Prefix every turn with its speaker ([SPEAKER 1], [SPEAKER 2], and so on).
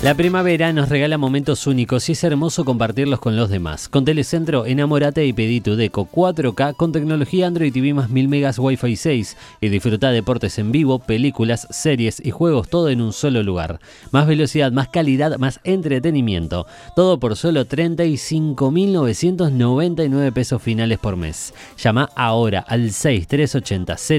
[SPEAKER 1] La primavera nos regala momentos únicos y es hermoso compartirlos con los demás. Con Telecentro, enamórate y pedí tu Deco 4K con tecnología Android TV más 1000 megas Wi-Fi 6 y disfruta deportes en vivo, películas, series y juegos, todo en un solo lugar. Más velocidad, más calidad, más entretenimiento. Todo por solo 35.999 pesos finales por mes. Llama ahora al 6380